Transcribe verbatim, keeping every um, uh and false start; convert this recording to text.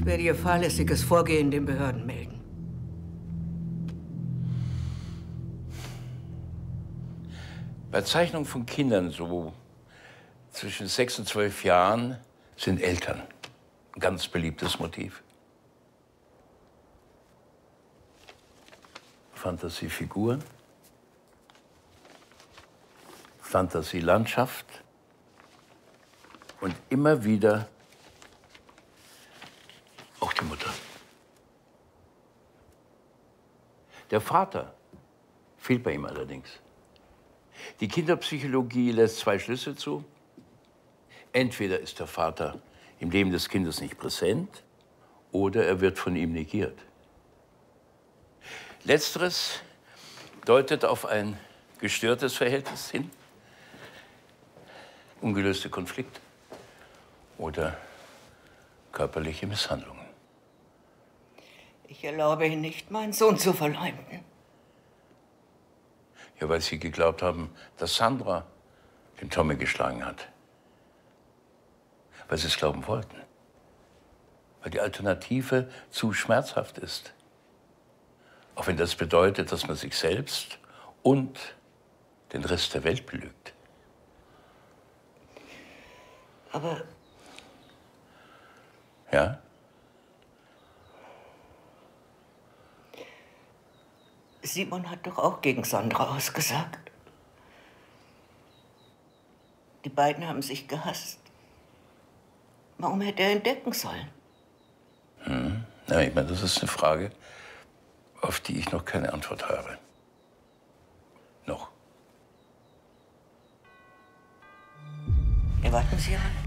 werde Ihr fahrlässiges Vorgehen den Behörden melden. Bei Zeichnung von Kindern so zwischen sechs und zwölf Jahren sind Eltern ein ganz beliebtes Motiv. Fantasiefiguren, Fantasielandschaft und immer wieder auch die Mutter. Der Vater fehlt bei ihm allerdings. Die Kinderpsychologie lässt zwei Schlüsse zu. Entweder ist der Vater im Leben des Kindes nicht präsent oder er wird von ihm negiert. Letzteres deutet auf ein gestörtes Verhältnis hin, ungelöste Konflikte oder körperliche Misshandlungen. Ich erlaube Ihnen nicht, meinen Sohn zu verleumden. Ja, weil Sie geglaubt haben, dass Sandra den Tommy geschlagen hat. Weil Sie es glauben wollten. Weil die Alternative zu schmerzhaft ist. Auch wenn das bedeutet, dass man sich selbst und den Rest der Welt belügt. Aber... Ja? Simon hat doch auch gegen Sandra ausgesagt. Die beiden haben sich gehasst. Warum hätte er entdecken sollen? Hm. Na, ich meine, das ist eine Frage, auf die ich noch keine Antwort habe. Noch. Erwarten Sie jemanden?